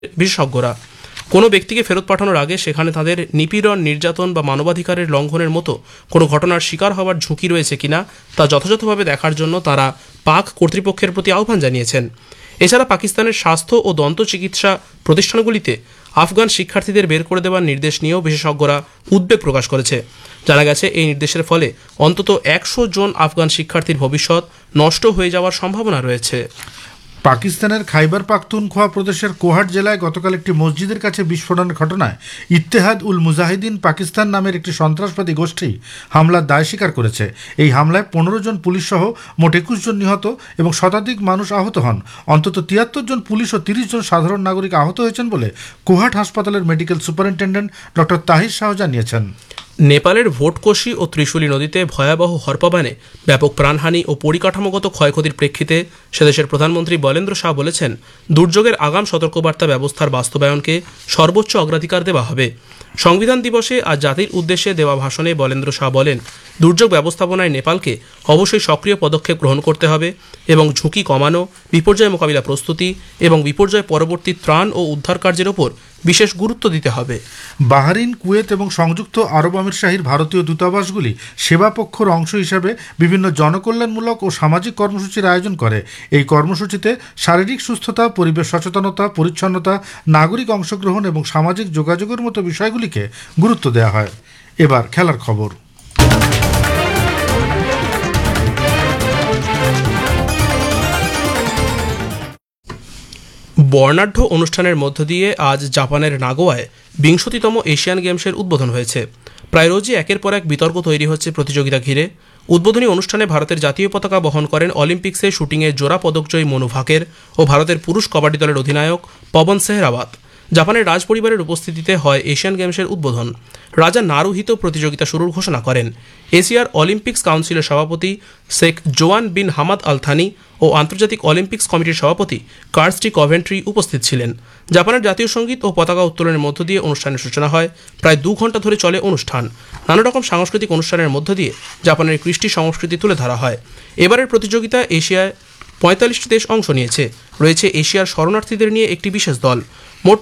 বিশেষজ্ঞরা কোনো ব্যক্তিকে ফেরত পাঠানোর আগে সেখানে তাদের নিপীড়ন, নির্যাতন বা মানবাধিকারের লঙ্ঘনের মতো কোনো ঘটনার শিকার হওয়ার ঝুঁকি রয়েছে কিনা তা যথাযথভাবে দেখার জন্য তারা পাক কর্তৃপক্ষের প্রতি আহ্বান জানিয়েছেন। এছাড়া পাকিস্তানের স্বাস্থ্য ও দন্ত চিকিৎসা প্রতিষ্ঠানগুলিতে আফগান শিক্ষার্থীদের বের করে দেওয়ার নির্দেশ নিয়েও বিশেষজ্ঞরা উদ্বেগ প্রকাশ করেছে। জানা গেছে, এই নির্দেশের ফলে অন্তত 100 জন আফগান শিক্ষার্থীর ভবিষ্যৎ নষ্ট হয়ে যাওয়ার সম্ভাবনা রয়েছে। পাকিস্তানের খাইবার পাখতুনখোয়া প্রদেশের কোহাট জেলায় গতকাল একটি মসজিদের কাছে বিস্ফোরণের ঘটনায় ইত্তেহাদ উল মুজাহিদিন পাকিস্তান নামের একটি সন্ত্রাসবাদী গোষ্ঠী হামলার দায় স্বীকার করেছে। এই হামলায় 15 জন পুলিশ সহ মোট 21 জন নিহত এবং শতাধিক মানুষ আহত হন। অন্তত 73 জন পুলিশ ও 30 জন সাধারণ নাগরিক আহত হয়েছেন বলে কোহাট হাসপাতালের medical superintendent doctor Tahir Shah জানিয়েছেন। নেপালের ভোটকোশি ও ত্রিশুলী নদীতে ভয়াবহ হরপাবানে ব্যাপক প্রাণহানি ও পরিকাঠামোগত ক্ষয়ক্ষতির প্রেক্ষিতে সেদেশের প্রধানমন্ত্রী বলেন্দ্র শাহ বলেছেন, দুর্যোগের আগাম সতর্কবার্তা ব্যবস্থার বাস্তবায়নকে সর্বোচ্চ অগ্রাধিকার দেওয়া হবে। সংবিধান দিবসে আজ জাতির উদ্দেশ্যে দেওয়া ভাষণে বলেন্দ্র শাহ বলেন, দুর্যোগ ব্যবস্থাপনায় নেপালকে অবশ্যই সক্রিয় পদক্ষেপ গ্রহণ করতে হবে এবং ঝুঁকি কমানো, বিপর্যয় মোকাবিলা প্রস্তুতি এবং বিপর্যয় পরবর্তী ত্রাণ ও উদ্ধার কার্যের ওপর বিশেষ গুরুত্ব দিতে হবে। বাহরিন, কুয়েত এবং সংযুক্ত আরব আমিরশাহীর ভারতীয় দূতাবাসগুলি সেবা পক্ষর অংশ হিসাবে বিভিন্ন জনকল্যাণমূলক ও সামাজিক কর্মসূচির আয়োজন করে। এই কর্মসূচিতে শারীরিক সুস্থতা, পরিবেশ সচেতনতা, পরিচ্ছন্নতা, নাগরিক অংশগ্রহণ এবং সামাজিক যোগাযোগের মতো বিষয়গুলিকে গুরুত্ব দেওয়া হয়। এবার খেলার খবর। বর্ণাঢ্য অনুষ্ঠানের মধ্য দিয়ে আজ জাপানের নাগোয়ায় 20তম এশিয়ান গেমসের উদ্বোধন হয়েছে। প্রায় রোজই একের পর এক বিতর্ক তৈরি হচ্ছে প্রতিযোগিতা ঘিরে। উদ্বোধনী অনুষ্ঠানে ভারতের জাতীয় পতাকা বহন করেন অলিম্পিক্সে শুটিংয়ে জোড়া পদকজয়ী মনু ভাকের ও ভারতের পুরুষ কবাডি দলের অধিনায়ক পবন সেহরাওয়াত। জাপানের রাজপরিবারের উপস্থিতিতে হয় এশিয়ান গেমসের উদ্বোধন। রাজা নারুহিতো প্রতিযোগিতা শুরুর ঘোষণা করেন। এশিয়ার অলিম্পিক্স কাউন্সিলের সভাপতি শেখ জোয়ান বিন হামাদ আল থানি ও আন্তর্জাতিক অলিম্পিক্স কমিটির সভাপতি কার্স্টি কভেন্ট্রি উপস্থিত ছিলেন। জাপানের জাতীয় সঙ্গীত ও পতাকা উত্তোলনের মধ্য দিয়ে অনুষ্ঠানের সূচনা হয়। প্রায় 2 ঘন্টা ধরে চলে অনুষ্ঠান। নানা রকম সাংস্কৃতিক অনুষ্ঠানের মধ্য দিয়ে জাপানের কৃষ্টি সংস্কৃতি তুলে ধরা হয়। এবারের প্রতিযোগিতা এশিয়ায় 45টি দেশ অংশ নিয়েছে। রয়েছে এশিয়ার শরণার্থীদের নিয়ে একটি বিশেষ দল। মোট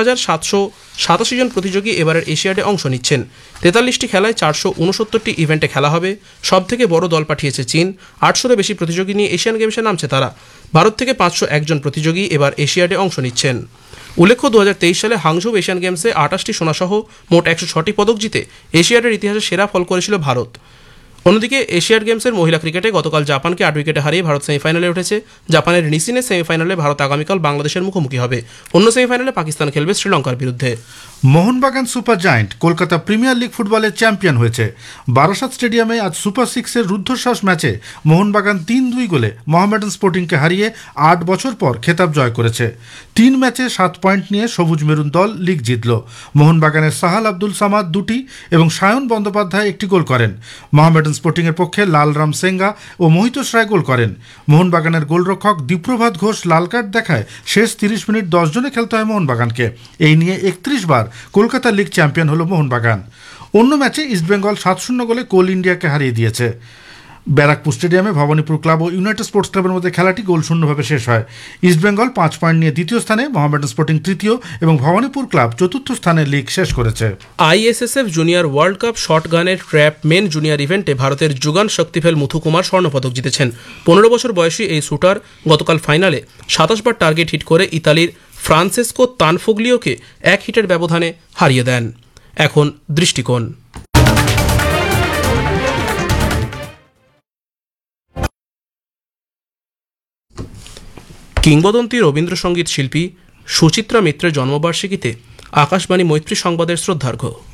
10,787 জন প্রতিযোগী এবারের এশিয়াডে অংশ নিচ্ছেন। 43টি খেলায় 469টি ইভেন্টে খেলা হবে। সবথেকে বড় দল পাঠিয়েছে চীন। 800-এর বেশি প্রতিযোগী নিয়ে এশিয়ান গেমসে নামছে তারা। ভারত থেকে 501 জন প্রতিযোগী এবার এশিয়াডে অংশ নিচ্ছেন। উল্লেখ্য, 2023 সালে হাংঝৌ এশিয়ান গেমসে 28টি সোনাসহ মোট 106টি পদক জিতে এশিয়াডের ইতিহাসে সেরা ফল করেছিল ভারত। অন্যদিকে এশিয়াড গেমসের মহিলা ক্রিকেটে গতকাল জাপানকে 8 উইকেটে হারিয়ে ভারত সেমিফাইনালে উঠেছে। জাপানের নিসিনে সেমিফাইনালে ভারত আগামীকাল বাংলাদেশের মুখোমুখি হবে। অন্য সেমিফাইনালে পাকিস্তান খেলবে শ্রীলঙ্কার বিরুদ্ধে। Mohun Bagan super giant Kolkata premier league ফুটবলের চ্যাম্পিয়ন হয়েছে। বারাসাত স্টেডিয়ামে আজ সুপার 6-এর রুদ্ধশ্বাস ম্যাচে মোহনবাগান 3-2 গোলে মোহামেডান স্পোর্টিংকে হারিয়ে 8 বছর পর খেতাব জয় করেছে। 3 ম্যাচে 7 পয়েন্ট নিয়ে সবুজ মেরুন দল লিগ জিতল। মোহনবাগানের সাহাল আব্দুল সামাদ 2টি এবং সায়ন বন্দ্যোপাধ্যায় 1টি গোল করেন। মোহামেডান স্পোর্টিংয়ের পক্ষে লালরাম সেঙ্গা ও মোহিতোষ রায় গোল করেন। মোহনবাগানের গোলরক্ষক দীপ্রভাত ঘোষ লাল কার্ড দেখায় শেষ 30 মিনিট 10 জনে খেলতে হয় মোহনবাগানকে। এই নিয়ে 31 বার কলকাতা লিগ চ্যাম্পিয়ন হল মোহনবাগান। অন্য ম্যাচে ইস্টবেঙ্গল 7-0 গোলে কোল ইন্ডিয়াকে হারিয়ে দিয়েছে। ব্যারাকপুর স্টেডিয়ামে ভবানীপুর ক্লাব ও ইউনাইটেড স্পোর্টস ক্লাবের মধ্যে খেলাটি গোলশূন্যভাবে শেষ হয়। ইস্টবেঙ্গল 5 পয়েন্ট নিয়ে দ্বিতীয় স্থানে, মোহামেডান স্পোর্টিং তৃতীয় এবং ভবানীপুর ক্লাব চতুর্থ স্থানে লিগ শেষ করেছে। ISSF junior world cup শটগানের trap main junior ইভেন্টে ভারতের যুগান শক্তিফেল মুথুকুমার স্বর্ণপদক জিতেছেন। 15 বছর বয়সী এই শুটার গতকাল ফাইনালে 27 বার টার্গেট হিট করে ইতালির ফ্রান্সেসকো তানফোগ্লিওকে 1 হিটের ব্যবধানে হারিয়ে দেন। এখন দৃষ্টিকোণ। কিংবদন্তি রবীন্দ্রসঙ্গীত শিল্পী সুচিত্রা মিত্রের জন্মবার্ষিকীতে আকাশবাণী মৈত্রী সংবাদের শ্রদ্ধার্ঘ্য।